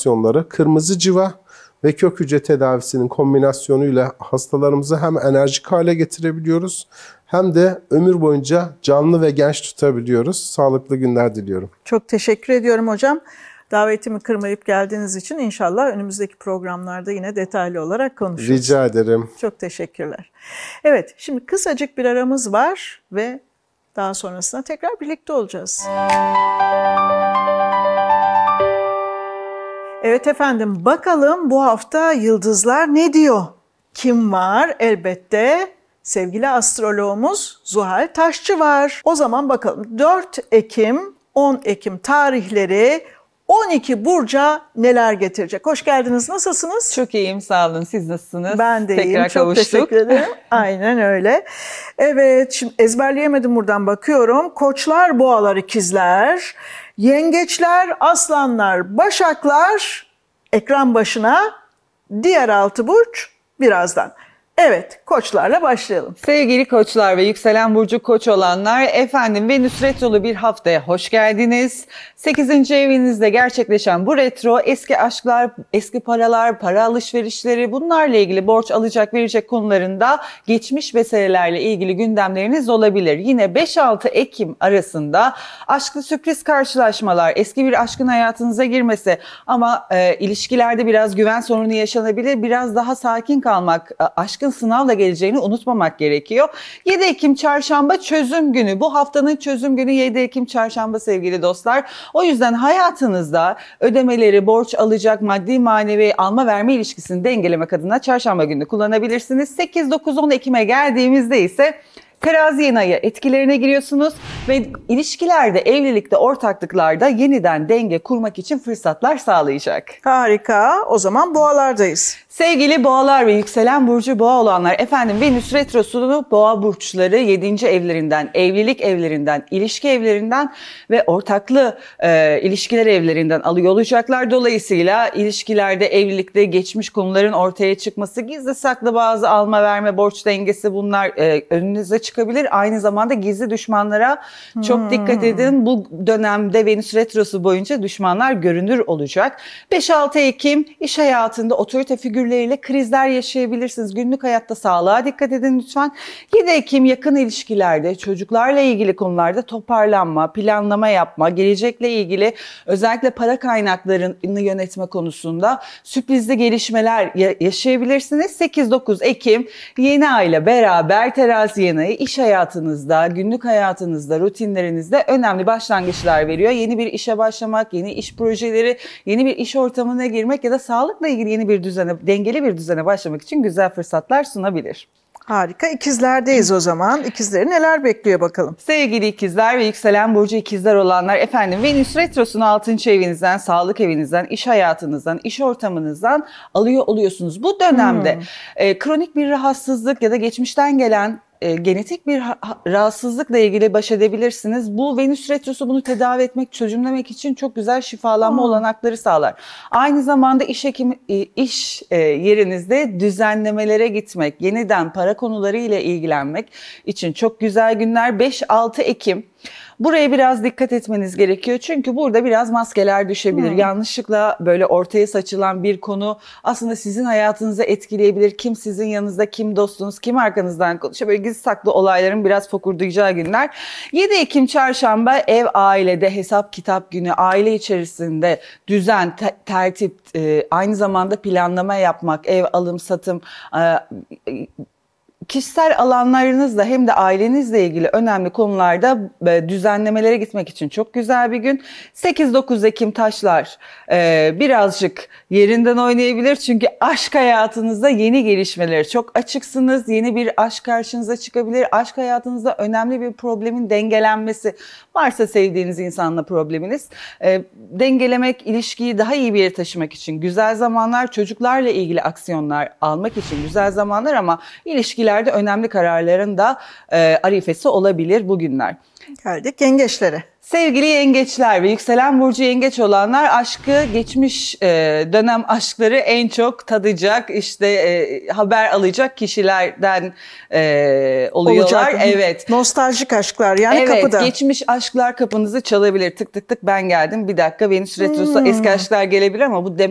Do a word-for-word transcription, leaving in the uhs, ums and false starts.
kombinasyonları, kırmızı civa ve kök hücre tedavisinin kombinasyonuyla hastalarımızı hem enerjik hale getirebiliyoruz hem de ömür boyunca canlı ve genç tutabiliyoruz. Sağlıklı günler diliyorum. Çok teşekkür ediyorum hocam. Davetimi kırmayıp geldiğiniz için inşallah önümüzdeki programlarda yine detaylı olarak konuşuruz. Rica ederim. Çok teşekkürler. Evet, şimdi kısacık bir aramız var ve daha sonrasında tekrar birlikte olacağız. Evet efendim, bakalım bu hafta yıldızlar ne diyor? Kim var? Elbette sevgili astroloğumuz Zuhal Taşçı var. O zaman bakalım dört Ekim, on Ekim tarihleri on iki burca neler getirecek? Hoş geldiniz. Nasılsınız? Çok iyiyim, sağ olun. Siz nasılsınız? Ben de Tekrar iyiyim. Çok kavuştuk. teşekkür ederim. Aynen öyle. Evet, şimdi ezberleyemedim, buradan bakıyorum. Koçlar, boğalar, ikizler, yengeçler, aslanlar, başaklar ekran başına, diğer altı burç birazdan. Evet, koçlarla başlayalım. Sevgili koçlar ve yükselen burcu koç olanlar, efendim Venüs retrolu bir haftaya hoş geldiniz. sekizinci evinizde gerçekleşen bu retro eski aşklar, eski paralar, para alışverişleri, bunlarla ilgili borç alacak verecek konularında geçmiş meselelerle ilgili gündemleriniz olabilir. Yine beş altı Ekim arasında aşklı sürpriz karşılaşmalar, eski bir aşkın hayatınıza girmesi ama e, ilişkilerde biraz güven sorunu yaşanabilir. Biraz daha sakin kalmak, aşkın sınavla geleceğini unutmamak gerekiyor. yedi Ekim çarşamba çözüm günü. Bu haftanın çözüm günü yedi Ekim çarşamba sevgili dostlar. O yüzden hayatınızda ödemeleri, borç alacak, maddi manevi alma verme ilişkisini dengelemek adına çarşamba günü kullanabilirsiniz. sekiz dokuz on Ekim'e geldiğimizde ise Terazi yeni ayı etkilerine giriyorsunuz ve ilişkilerde, evlilikte, ortaklıklarda yeniden denge kurmak için fırsatlar sağlayacak. Harika. O zaman boğalardayız. Sevgili boğalar ve yükselen burcu boğa olanlar, efendim Venüs retrosunu boğa burçları yedinci evlerinden, evlilik evlerinden, ilişki evlerinden ve ortaklı e, ilişkiler evlerinden alıyor olacaklar. Dolayısıyla ilişkilerde, evlilikte geçmiş konuların ortaya çıkması, gizli saklı bazı alma verme, borç dengesi, bunlar e, önünüze çıkabilir. Aynı zamanda gizli düşmanlara çok hmm. dikkat edin. Bu dönemde Venüs retrosu boyunca düşmanlar görünür olacak. beş altı Ekim iş hayatında otorite figürleriyle krizler yaşayabilirsiniz. Günlük hayatta sağlığa dikkat edin lütfen. yedi Ekim yakın ilişkilerde, çocuklarla ilgili konularda toparlanma, planlama yapma, gelecekle ilgili özellikle para kaynaklarını yönetme konusunda sürprizli gelişmeler yaşayabilirsiniz. sekiz dokuz Ekim yeni ay ile beraber Terazi yeni ayı iş hayatınızda, günlük hayatınızda, rutinlerinizde önemli başlangıçlar veriyor. Yeni bir işe başlamak, yeni iş projeleri, yeni bir iş ortamına girmek ya da sağlıkla ilgili yeni bir düzene, dengeli bir düzene başlamak için güzel fırsatlar sunabilir. Harika. İkizlerdeyiz o zaman. İkizleri neler bekliyor bakalım? Sevgili ikizler ve yükselen burcu ikizler olanlar, efendim Venüs retrosunu altıncı evinizden, sağlık evinizden, iş hayatınızdan, iş ortamınızdan alıyor oluyorsunuz. Bu dönemde hmm. e, kronik bir rahatsızlık ya da geçmişten gelen E, genetik bir rahatsızlıkla ilgili baş edebilirsiniz. Bu Venüs retrosu bunu tedavi etmek, çözümlemek için çok güzel şifalanma hmm. olanakları sağlar. Aynı zamanda iş, hekim, iş yerinizde düzenlemelere gitmek, yeniden para konuları ile ilgilenmek için çok güzel günler. beş altı Ekim. Buraya biraz dikkat etmeniz gerekiyor. Çünkü burada biraz maskeler düşebilir. Hmm. Yanlışlıkla böyle ortaya saçılan bir konu aslında sizin hayatınızı etkileyebilir. Kim sizin yanınızda, kim dostunuz, kim arkanızdan konuşuyor. Böyle gizli saklı olayların biraz fokurdayacağı günler. yedi Ekim çarşamba ev ailede hesap kitap günü. Aile içerisinde düzen, te- tertip, e, aynı zamanda planlama yapmak, ev alım satım, e, kişisel alanlarınızla hem de ailenizle ilgili önemli konularda düzenlemelere gitmek için çok güzel bir gün. sekiz dokuz Ekim taşlar e, birazcık yerinden oynayabilir. Çünkü aşk hayatınızda yeni gelişmeleri çok açıksınız. Yeni bir aşk karşınıza çıkabilir. Aşk hayatınızda önemli bir problemin dengelenmesi. Varsa sevdiğiniz insanla probleminiz. E, dengelemek, ilişkiyi daha iyi bir yere taşımak için güzel zamanlar. Çocuklarla ilgili aksiyonlar almak için güzel zamanlar ama ilişkiler önemli kararların da e, arifesi olabilir bugünler. Geldik yengeçlere. Sevgili yengeçler ve yükselen burcu yengeç olanlar, aşkı, geçmiş e, dönem aşkları en çok tadacak, işte e, haber alacak kişilerden e, oluyorlar. Olacak. Evet. Nostaljik aşklar yani evet, kapıda. Evet, geçmiş aşklar kapınızı çalabilir. Tık tık tık ben geldim. Bir dakika Venüs retrosu hmm. eski aşklar gelebilir ama bu